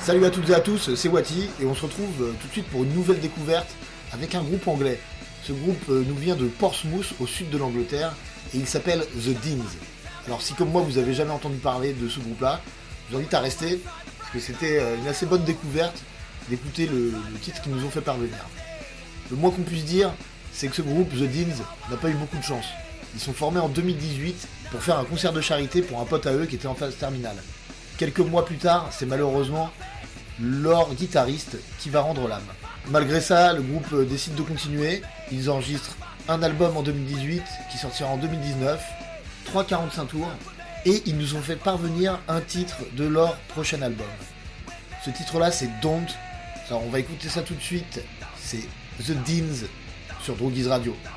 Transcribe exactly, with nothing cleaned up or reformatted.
Salut à toutes et à tous, c'est Wati et on se retrouve tout de suite pour une nouvelle découverte avec un groupe anglais. Ce groupe nous vient de Portsmouth au sud de l'Angleterre et il s'appelle The Deans. Alors si comme moi vous avez jamais entendu parler de ce groupe-là, je vous invite à rester parce que c'était une assez bonne découverte d'écouter le, le titre qu'ils nous ont fait parvenir. Le moins qu'on puisse dire, c'est que ce groupe The Deans n'a pas eu beaucoup de chance. Ils sont formés en deux mille dix-huit pour faire un concert de charité pour un pote à eux qui était en phase terminale. Quelques mois plus tard, c'est malheureusement leur guitariste qui va rendre l'âme. Malgré ça, le groupe décide de continuer. Ils enregistrent un album en deux mille dix-huit qui sortira en deux mille dix-neuf, trois quarante-cinq tours, et ils nous ont fait parvenir un titre de leur prochain album. Ce titre-là, c'est Don't. Alors on va écouter ça tout de suite. C'est The Deans sur Drogiz Radio.